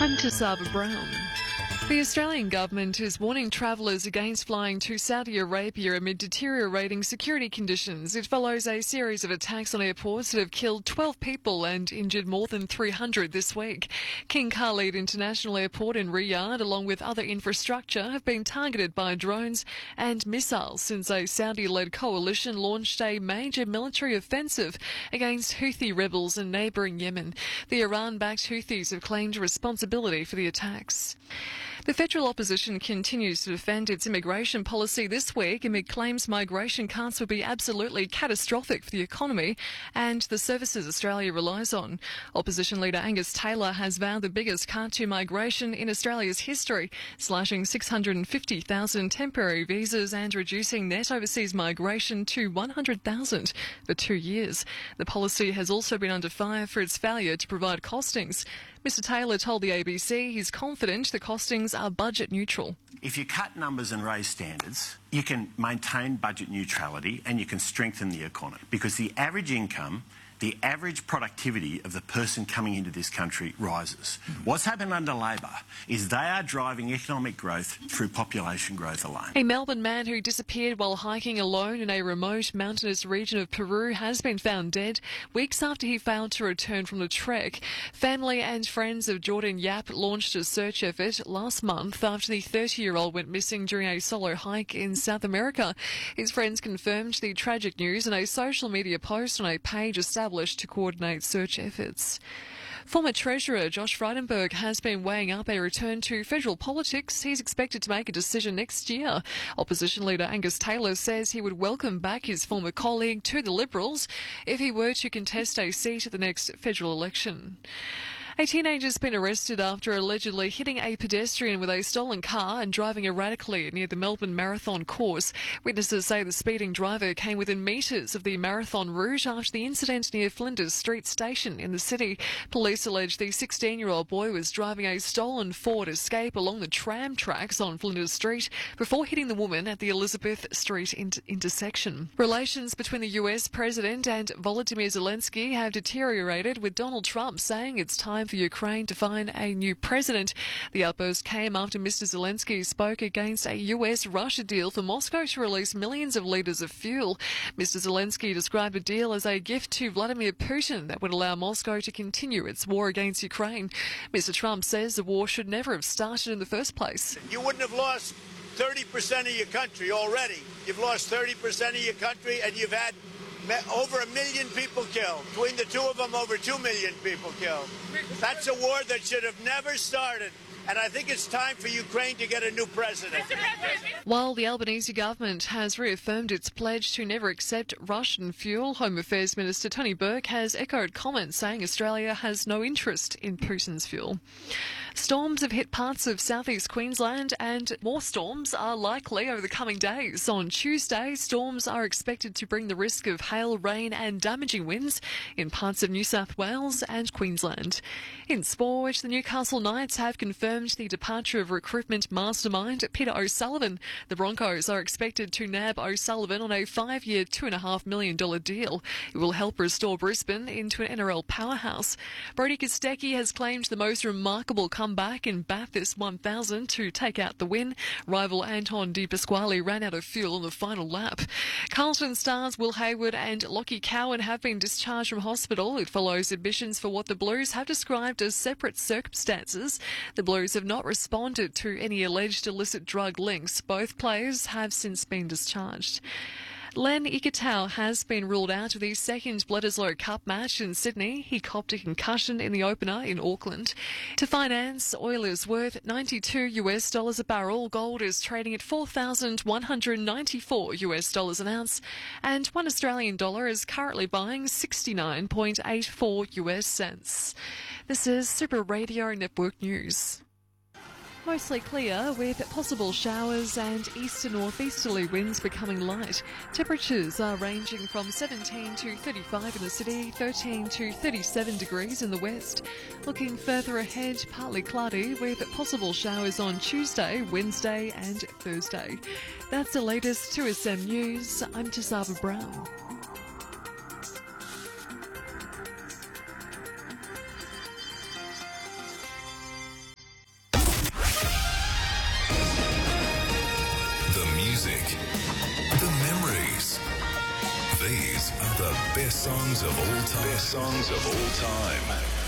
I'm Tisaba Brown. The Australian government is warning travellers against flying to Saudi Arabia amid deteriorating security conditions. It follows a series of attacks on airports that have killed 12 people and injured more than 300 this week. King Khalid International Airport in Riyadh, along with other infrastructure, have been targeted by drones and missiles since a Saudi-led coalition launched a major military offensive against Houthi rebels in neighbouring Yemen. The Iran-backed Houthis have claimed responsibility for the attacks. The federal opposition continues to defend its immigration policy this week amid claims migration cuts would be absolutely catastrophic for the economy and the services Australia relies on. Opposition leader Angus Taylor has vowed the biggest cut to migration in Australia's history, slashing 650,000 temporary visas and reducing net overseas migration to 100,000 for 2 years. The policy has also been under fire for its failure to provide costings. Mr Taylor told the ABC he's confident the costings are budget neutral. If you cut numbers and raise standards, you can maintain budget neutrality and you can strengthen the economy, because the average income, the average productivity of the person coming into this country rises. What's happened under Labor is they are driving economic growth through population growth alone. A Melbourne man who disappeared while hiking alone in a remote mountainous region of Peru has been found dead weeks after he failed to return from the trek. Family and friends of Jordan Yap launched a search effort last month after the 30-year-old went missing during a solo hike in South America. His friends confirmed the tragic news in a social media post on a page established to coordinate search efforts. Former Treasurer Josh Frydenberg has been weighing up a return to federal politics. He's expected to make a decision next year. Opposition leader Angus Taylor says he would welcome back his former colleague to the Liberals if he were to contest a seat at the next federal election. A teenager's been arrested after allegedly hitting a pedestrian with a stolen car and driving erratically near the Melbourne Marathon course. Witnesses say the speeding driver came within metres of the marathon route after the incident near Flinders Street Station in the city. Police allege the 16-year-old boy was driving a stolen Ford Escape along the tram tracks on Flinders Street before hitting the woman at the Elizabeth Street intersection. Relations between the US President and Volodymyr Zelensky have deteriorated, with Donald Trump saying it's time for Ukraine to find a new president. The outburst came after Mr Zelensky spoke against a US-Russia deal for Moscow to release millions of litres of fuel. Mr Zelensky described the deal as a gift to Vladimir Putin that would allow Moscow to continue its war against Ukraine. Mr Trump says the war should never have started in the first place. You wouldn't have lost 30% of your country already. You've lost 30% of your country, and you've had over 1 million people killed. Between the two of them, over 2 million people killed. That's a war that should have never started. And I think it's time for Ukraine to get a new president. While the Albanese government has reaffirmed its pledge to never accept Russian fuel, Home Affairs Minister Tony Burke has echoed comments saying Australia has no interest in Putin's fuel. Storms have hit parts of southeast Queensland and more storms are likely over the coming days. On Tuesday, storms are expected to bring the risk of hail, rain and damaging winds in parts of New South Wales and Queensland. In sport, the Newcastle Knights have confirmed the departure of recruitment mastermind Peter O'Sullivan. The Broncos are expected to nab O'Sullivan on a 5-year, $2.5 million deal. It will help restore Brisbane into an NRL powerhouse. Brodie Kostecki has claimed the most remarkable comeback in Bathurst 1000 to take out the win. Rival Anton De Pasquale ran out of fuel on the final lap. Carlton stars Will Hayward and Lockie Cowan have been discharged from hospital. It follows admissions for what the Blues have described as separate circumstances. The Blues have not responded to any alleged illicit drug links. Both players have since been discharged. Len Ikitau has been ruled out of the second Bledisloe Cup match in Sydney. He copped a concussion in the opener in Auckland. To finance, oil is worth $92 a barrel. Gold is trading at $4,194 an ounce. And $1 Australian dollar is currently buying 69.84 US cents. This is Super Radio Network News. Mostly clear with possible showers and east to northeasterly winds becoming light. Temperatures are ranging from 17 to 35 in the city, 13 to 37 degrees in the west. Looking further ahead, partly cloudy with possible showers on Tuesday, Wednesday and Thursday. That's the latest 2SM News. I'm Tisaba Brown. best songs of all time. Best songs of all time.